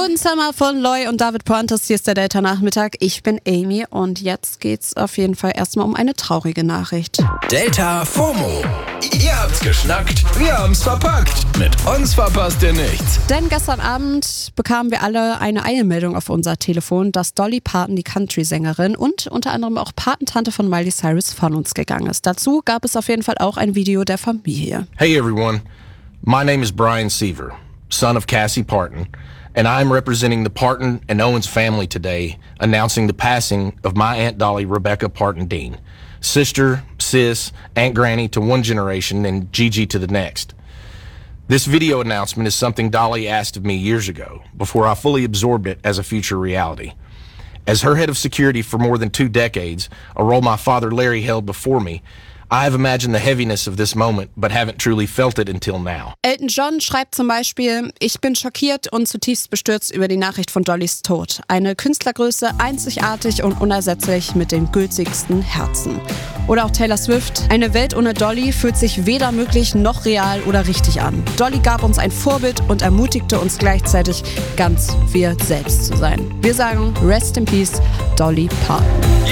Golden Summer von Loy und David Puantes. Hier ist der Delta-Nachmittag. Ich bin Amy und jetzt geht's auf jeden Fall erstmal um eine traurige Nachricht. Delta FOMO. Ihr habt's geschnackt, wir haben's verpackt. Mit uns verpasst ihr nichts. Denn gestern Abend bekamen wir alle eine Eilmeldung auf unser Telefon, dass Dolly Parton, die Country-Sängerin und unter anderem auch Patentante von Miley Cyrus, von uns gegangen ist. Dazu gab es auf jeden Fall auch ein Video der Familie. Hey everyone, my name is Brian Seaver, son of Cassie Parton, and I'm representing the Parton and Owens family today, announcing the passing of my Aunt Dolly Rebecca Parton Dean, sister, sis, Aunt Granny to one generation and Gigi to the next. This video announcement is something Dolly asked of me years ago, before I fully absorbed it as a future reality. As her head of security for more than 2 decades, a role my father Larry held before me, I have imagined the heaviness of this moment, but haven't truly felt it until now. Elton John schreibt zum Beispiel: Ich bin schockiert und zutiefst bestürzt über die Nachricht von Dollys Tod. Eine Künstlergröße, einzigartig und unersetzlich mit den gültigsten Herzen. Oder auch Taylor Swift: Eine Welt ohne Dolly fühlt sich weder möglich noch real oder richtig an. Dolly gab uns ein Vorbild und ermutigte uns gleichzeitig, ganz wir selbst zu sein. Wir sagen Rest in Peace, Dolly Parton.